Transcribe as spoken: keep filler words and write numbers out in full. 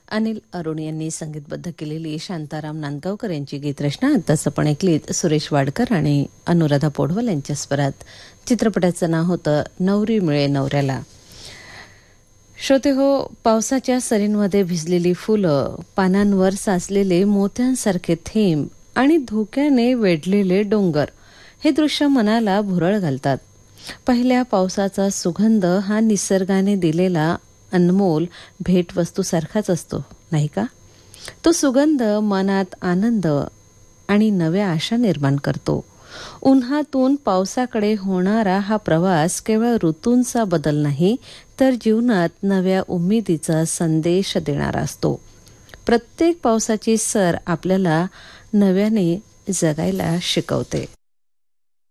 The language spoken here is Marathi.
अनिल अरुण यांनी संगीतबद्ध केलेली शांताराम नांदगावकर यांची गीतरचना आताच आपण ऐकलीत. सुरेश वाडकर आणि अनुराधा पौडवाल यांच्या स्वरात. चित्रपटाचं नाव होतं नवरी मिळे नवऱ्याला. श्रोते हो, पावसाच्या सरींमध्ये भिजलेली फुलं, पानांवर साचलेले मोत्यांसारखे थेंब आणि धोक्याने वेढलेले डोंगर हे दृश्य मनाला भुरळ घालतात. पहिल्या पावसाचा सुगंध हा निसर्गाने दिलेला अनमोल भेटवस्तूसारखाच असतो, नाही का? तो सुगंध मनात आनंद आणि नव्या आशा निर्माण करतो. उन्हातून पावसाकडे होणारा हा प्रवास केवळ ऋतूंचा बदल नाही, तर जीवनात नव्या उमेदीचा संदेश देणारा असतो. प्रत्येक पावसाची सर आपल्याला नव्याने जगायला शिकवते.